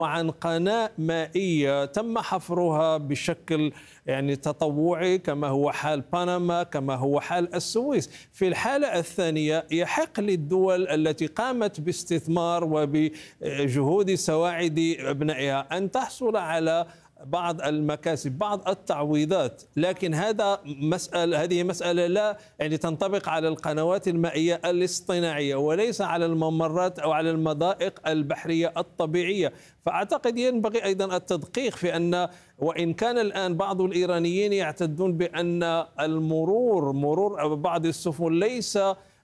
عن قناة مائية تم حفرها بشكل يعني تطوعي كما هو حال بنما، كما هو حال السويس. في الحالة الثانية يحق للدول التي قامت باستثمار وبجهود سواعد أبنائها أن تحصل على بعض المكاسب، بعض التعويضات، لكن هذه مسألة لا يعني تنطبق على القنوات المائية الاصطناعية وليس على الممرات أو على المضائق البحرية الطبيعية. فأعتقد ينبغي أيضا التدقيق في أن وإن كان الآن بعض الإيرانيين يعتدون بأن مرور بعض السفن ليس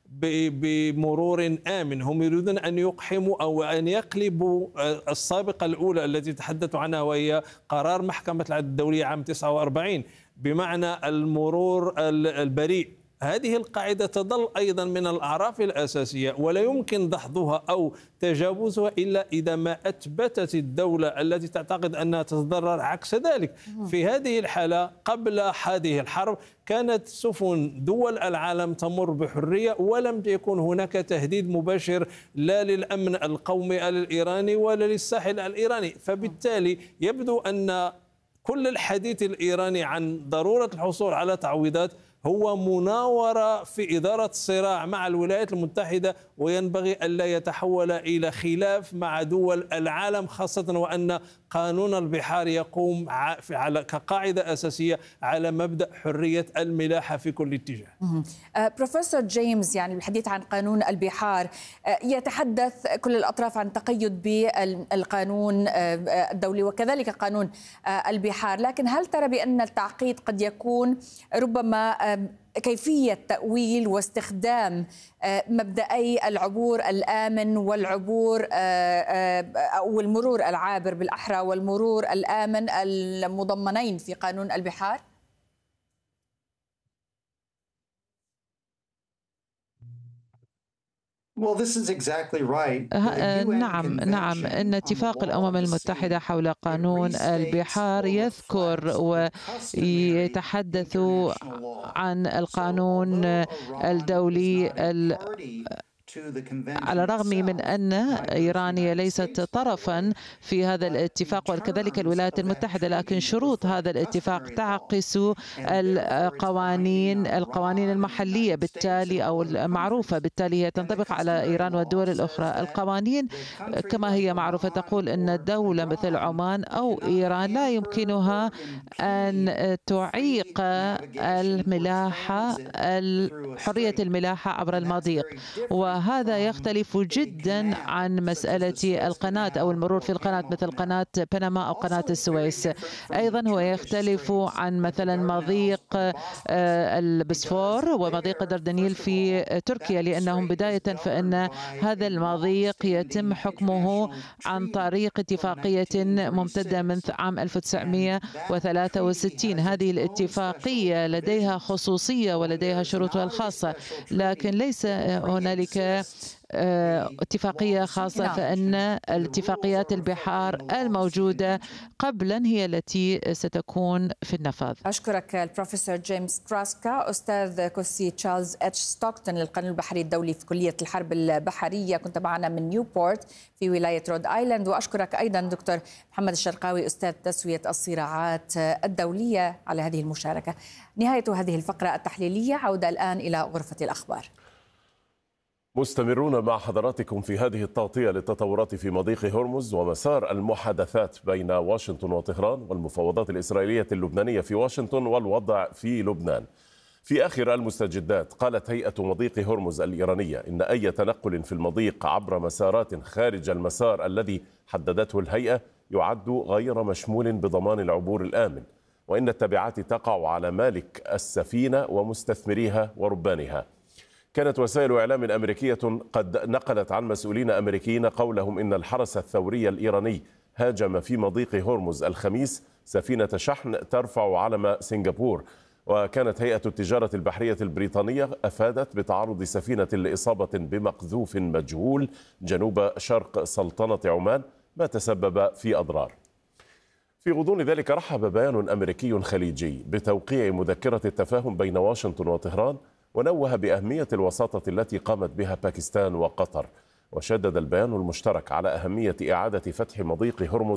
بمرور آمن، هم يريدون أن يقحموا أو أن يقلبوا السابقة الأولى التي تحدثوا عنها وهي قرار محكمة العدل الدولية عام 49 بمعنى المرور البريء. هذه القاعدة تظل أيضا من الأعراف الأساسية ولا يمكن دحضها أو تجاوزها إلا إذا ما أثبتت الدولة التي تعتقد أنها تتضرر عكس ذلك. في هذه الحالة قبل هذه الحرب كانت سفن دول العالم تمر بحرية ولم يكن هناك تهديد مباشر لا للأمن القومي الإيراني ولا للساحل الإيراني. فبالتالي يبدو أن كل الحديث الإيراني عن ضرورة الحصول على تعويضات هو مناورة في إدارة صراع مع الولايات المتحدة، وينبغي ألا يتحول إلى خلاف مع دول العالم، خاصة وأن قانون البحار يقوم كقاعدة أساسية على مبدأ حرية الملاحة في كل اتجاه. بروفيسور جيمس، يعني بالحديث عن قانون البحار يتحدث كل الأطراف عن تقيد بالقانون الدولي وكذلك قانون البحار، لكن هل ترى بأن التعقيد قد يكون ربما كيفية تأويل واستخدام مبدأي العبور الآمن والعبور أو المرور العابر بالأحرى والمرور الآمن المضمنين في قانون البحار؟ نعم، إن اتفاق الأمم المتحدة حول قانون البحار يذكر ويتحدث عن القانون الدولي على الرغم من أن إيران ليست طرفا في هذا الاتفاق وكذلك الولايات المتحدة، لكن شروط هذا الاتفاق تعكس القوانين المحلية بالتالي أو المعروفة، بالتالي هي تنطبق على إيران والدول الأخرى. القوانين كما هي معروفة تقول أن دولة مثل عمان أو إيران لا يمكنها أن تعيق حرية الملاحة عبر المضيق، وهذا يختلف جدا عن مسألة القناة أو المرور في القناة مثل قناة بنما أو قناة السويس. أيضا هو يختلف عن مثلا مضيق البسفور ومضيق الدردنيل في تركيا، لأنهم بداية فإن هذا المضيق يتم حكمه عن طريق اتفاقية ممتدة من عام 1963. هذه الاتفاقية لديها خصوصية ولديها شروطها الخاصة، لكن ليس هنالك اتفاقية خاصة، فإن الاتفاقيات البحار الموجودة قبلا هي التي ستكون في النفاذ. أشكرك البروفيسور جيمس تراسكا، أستاذ كرسي تشارلز اتش ستوكتون للقانون البحري الدولي في كلية الحرب البحرية، كنت معنا من نيوبورت في ولاية رود آيلاند. وأشكرك أيضا دكتور محمد الشرقاوي، أستاذ تسوية الصراعات الدولية، على هذه المشاركة. نهاية هذه الفقرة التحليلية، عودة الآن إلى غرفة الأخبار. مستمرون مع حضراتكم في هذه التغطية للتطورات في مضيق هرمز ومسار المحادثات بين واشنطن وطهران والمفاوضات الإسرائيلية اللبنانية في واشنطن والوضع في لبنان. في آخر المستجدات قالت هيئة مضيق هرمز الإيرانية إن أي تنقل في المضيق عبر مسارات خارج المسار الذي حددته الهيئة يعد غير مشمول بضمان العبور الآمن، وإن التبعات تقع على مالك السفينة ومستثمريها وربانها. كانت وسائل إعلام أمريكية قد نقلت عن مسؤولين أمريكيين قولهم إن الحرس الثوري الإيراني هاجم في مضيق هرمز الخميس سفينة شحن ترفع علم سنغافورة. وكانت هيئة التجارة البحرية البريطانية أفادت بتعرض سفينة لإصابة بمقذوف مجهول جنوب شرق سلطنة عمان ما تسبب في أضرار. في غضون ذلك رحب بيان أمريكي خليجي بتوقيع مذكرة التفاهم بين واشنطن وطهران، ونوه بأهمية الوساطة التي قامت بها باكستان وقطر. وشدد البيان المشترك على أهمية إعادة فتح مضيق هرمز